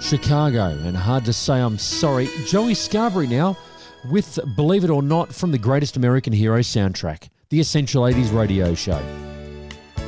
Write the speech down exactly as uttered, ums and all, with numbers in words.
Chicago, and Hard to Say I'm Sorry. Joey Scarborough now with Believe It or Not from the Greatest American Hero soundtrack, the Essential eighties radio show.